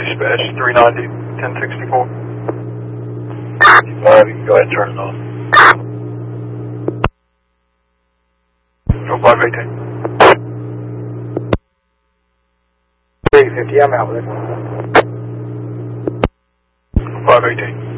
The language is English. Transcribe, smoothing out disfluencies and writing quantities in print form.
Dispatch 390, 1064. 5, you can go ahead and turn it on. 0518. 350, I'm out with it. 518.